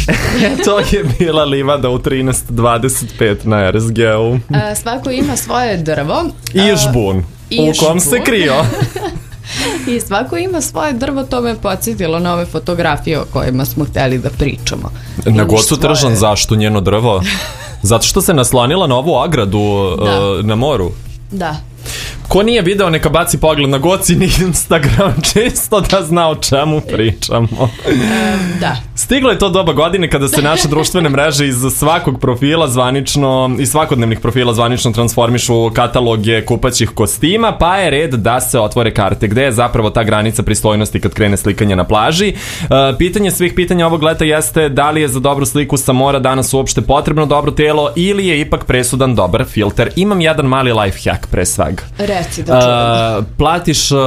To je bila livada u 13:25 na RSG-u. Svako ima svoje drvo. I žbun, u kom se krio. I svako ima svoje drvo, to me podsjetilo na ove fotografije o kojima smo hteli da pričamo. Na Gocu Tržan, zašto njeno drvo? Zato što se naslonila na ovu agradu na moru. Da. Ko nije video, neka baci pogled na Gocin Instagram, čisto da zna o čemu pričamo. Da. Stiglo je to doba godine kada se naše društvene mreže iz svakog profila zvanično, iz svakodnevnih profila zvanično transformišu u kataloge kupaćih kostima, pa je red da se otvore karte. Gde je zapravo ta granica pristojnosti kad krene slikanje na plaži? Pitanje svih pitanja ovog leta jeste da li je za dobru sliku sa mora danas uopšte potrebno dobro telo ili je ipak presudan dobar filter. Imam jedan mali life hack pre svega. Platiš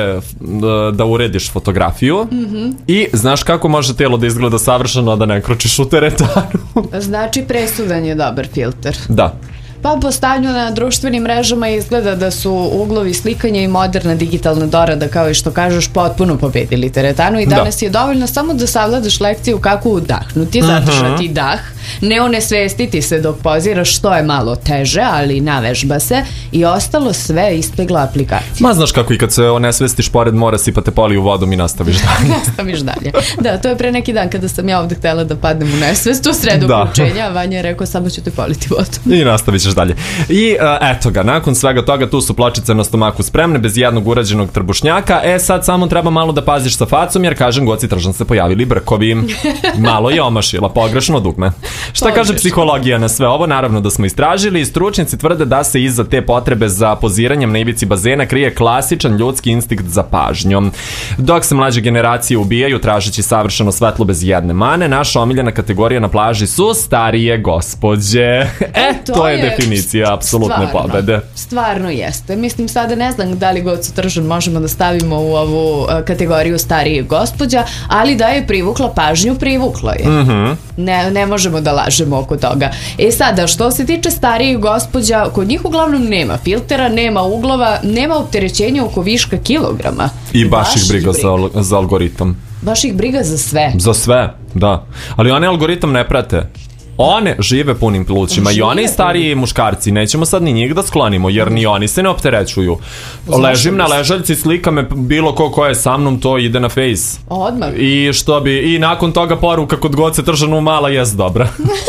da urediš fotografiju i znaš kako može telo da izgleda savršeno, a da ne kročiš u teretanu. Znači presudan je dobar filter. Da. Pa po stanju na društvenim mrežama izgleda da su uglovi slikanja i moderna digitalna dorada, kao i što kažeš, potpuno pobedili teretanu i danas je dovoljno samo da savladaš lekciju kako udahnuti, zadržati dah, ne onesvestiti se dok poziraš, što je malo teže, ali navežba se, i ostalo sve ispegla aplikacija. Ma znaš kako, i kad se onesvestiš pored mora, sipate poli u vodom i nastaviš dalje. Nastaviš dalje. Da, to je pre neki dan kada sam ja ovde htjela da padnem u nesvest u sredu uključenja, a Vanja je rekao samo ću te politi vodom. I nastavit ćeš dalje. I eto ga, nakon svega toga tu su pločice na stomaku spremne, bez jednog urađenog trbušnjaka. Sad samo treba malo da paziš sa facom, jer kažem, Goci Tržan se pojavili brkovi. Malo je omašila, pogrešno dugme. Šta kaže psihologija na sve ovo? Naravno da smo istražili i stručnjaci tvrde da se iza te potrebe za poziranjem na ivici bazena krije klasičan ljudski instinkt za pažnjom. Dok se mlađe generacije ubijaju tražeći savršeno svetlo bez jedne mane, naša omiljena kategorija na plaži su starije gospođe. To je definicija apsolutne pobede. Stvarno jeste. Mislim, sada ne znam da li Gocu Tržan možemo da stavimo u ovu kategoriju starijih gospođa, ali da je privukla pažnju, privuklo je. Ne možemo da lažemo oko toga. Sada, što se tiče starijih gospođa, kod njih uglavnom nema filtera, nema uglova, nema opterećenja oko viška kilograma. I baš ih briga za algoritam. Baš ih briga za sve. Za sve, da. Ali one algoritam ne prate. One žive punim plućima i oni stariji muškarci, nećemo sad ni njih da sklonimo, jer ni oni se ne opterećuju. Ležim na ležaljci, slika me bilo ko je sa mnom, to ide na face. Odmah. I nakon toga poruka kod Goce Tržanu mala jest dobra.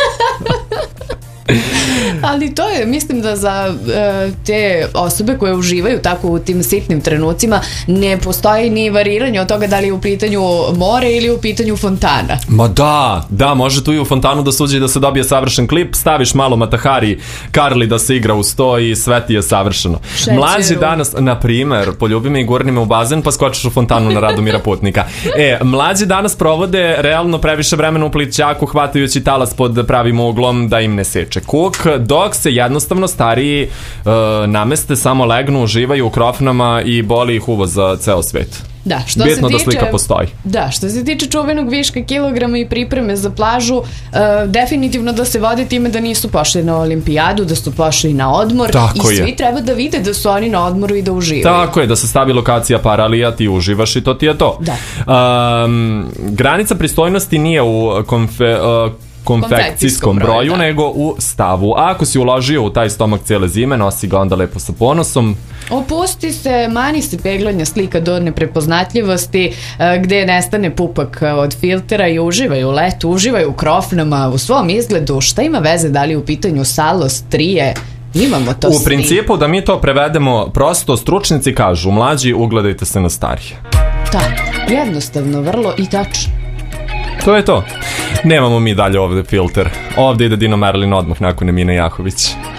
Ali to je, mislim da za te osobe koje uživaju tako u tim sitnim trenucima ne postoji ni variranje od toga da li je u pitanju more ili u pitanju fontana. Ma da, može tu i u fontanu da suđe i da se dobije savršen klip, staviš malo Matahari Karli da se igra uz to i sve ti je savršeno. Mlađi danas, na primer, poljubi me i gurni me u bazen pa skočiš u fontanu na Radomira Putnika. Mlađi danas provode realno previše vremena u plićaku hvatajući talas pod pravim uglom da im ne seče kuk, dok se jednostavno stariji nameste, samo legnu, uživaju u krofnama i boli ih uvo za ceo svet. Bitno da slika postoji. Da, što se tiče čuvenog viška kilograma i pripreme za plažu, definitivno da se vode time da nisu pošli na olimpijadu, da su pošli na odmor. Tako i svi treba da vide da su oni na odmoru i da uživaju. Tako je, da se stavi lokacija paralija, ti uživaš i to ti je to. Da. Granica pristojnosti nije u konfekcijskom broju, nego u stavu. A ako si uložio u taj stomak cijele zime, nosi ga onda lepo sa ponosom. Opusti se, mani se peglanja slika do neprepoznatljivosti, gde nestane pupak od filtera i uživaj u letu, uživaj u krofnama, u svom izgledu. Šta ima veze da li u pitanju salo, strije? Imamo to u principu, da mi to prevedemo prosto, stručnici kažu, mlađi, ugledajte se na starije. Tako, jednostavno, vrlo i tačno. To je to. Nemamo mi dalje ovde filter. Ovde ide Dino Merlin odmah nakon Emine Jahović.